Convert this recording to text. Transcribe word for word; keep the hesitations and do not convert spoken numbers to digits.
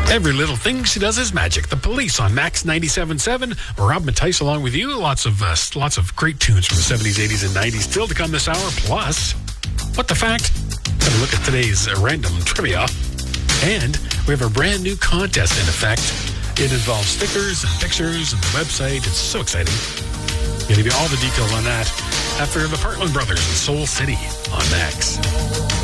Every little thing she does is magic. The Police on Max ninety-seven point seven. Rob Mattice along with you. Lots of uh, lots of great tunes from the seventies, eighties, and nineties still to come this hour. Plus, what the fact? Have a look at today's uh, random trivia. And we have a brand new contest in effect. It involves stickers and pictures and the website. It's so exciting. I'm going to give you all the details on that after the Parkland Brothers in Soul City on Max.